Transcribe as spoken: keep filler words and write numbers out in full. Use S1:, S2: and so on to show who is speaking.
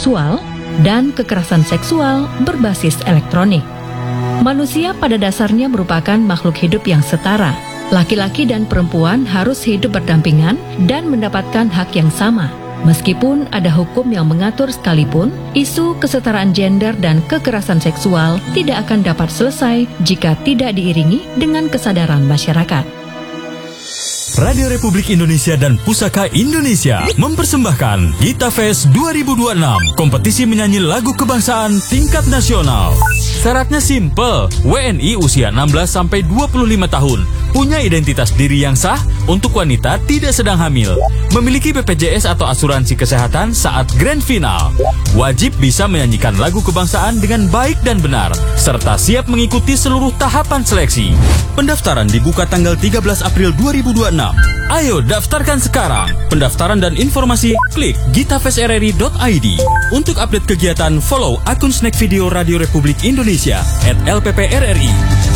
S1: seksual, dan kekerasan seksual berbasis elektronik. Manusia pada dasarnya merupakan makhluk hidup yang setara. Laki-laki dan perempuan harus hidup berdampingan dan mendapatkan hak yang sama. Meskipun ada hukum yang mengatur sekalipun, isu kesetaraan gender dan kekerasan seksual tidak akan dapat selesai jika tidak diiringi dengan kesadaran masyarakat.
S2: Radio Republik Indonesia dan Pusaka Indonesia mempersembahkan Gita Fest dua ribu dua puluh enam, kompetisi menyanyi lagu kebangsaan tingkat nasional. Syaratnya simple, W N I usia enam belas sampai dua puluh lima tahun, punya identitas diri yang sah, untuk wanita tidak sedang hamil, memiliki B P J S atau asuransi kesehatan saat grand final, wajib bisa menyanyikan lagu kebangsaan dengan baik dan benar, serta siap mengikuti seluruh tahapan seleksi. Pendaftaran dibuka tanggal tiga belas April dua ribu dua puluh enam. Ayo daftarkan sekarang. Pendaftaran dan informasi klik gitafestrri dot i d. Untuk update kegiatan follow akun Snack Video Radio Republik Indonesia at L P P R R I.